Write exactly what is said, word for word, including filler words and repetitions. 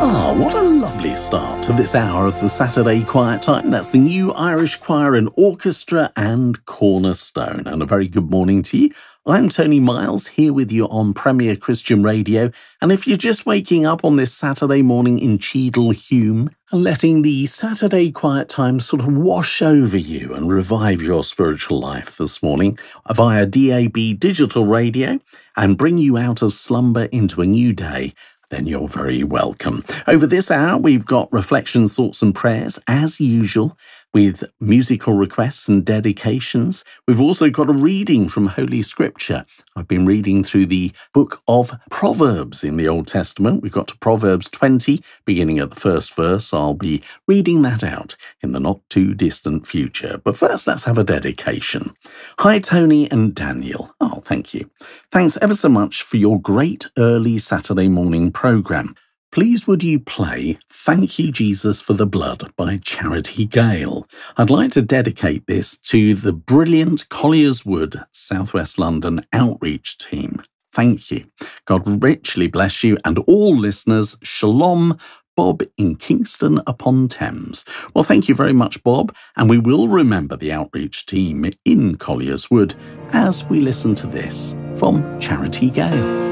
Ah, what a lovely start to this hour of the Saturday Quiet Time. That's the New Irish Choir and Orchestra and Cornerstone. And a very good morning to you. I'm Tony Miles, here with you on Premier Christian Radio. And if you're just waking up on this Saturday morning in Cheadle Hulme and letting the Saturday Quiet Time sort of wash over you and revive your spiritual life this morning via D A B digital radio and bring you out of slumber into a new day, then you're very welcome. Over this hour, we've got reflections, thoughts and prayers, as usual, with musical requests and dedications. We've also got a reading from Holy Scripture. I've been reading through the book of Proverbs in the Old Testament. We've got to Proverbs twenty, beginning at the first verse. I'll be reading that out in the not-too-distant future. But first, let's have a dedication. Hi, Tony and Daniel. Oh, thank you. Thanks ever so much for your great early Saturday morning programme. Please would you play Thank You Jesus for the Blood by Charity Gale. I'd like to dedicate this to the brilliant Colliers Wood, Southwest London outreach team. Thank you. God richly bless you and all listeners. Shalom, Bob in Kingston upon Thames. Well, thank you very much, Bob, and we will remember the outreach team in Colliers Wood as we listen to this from Charity Gale.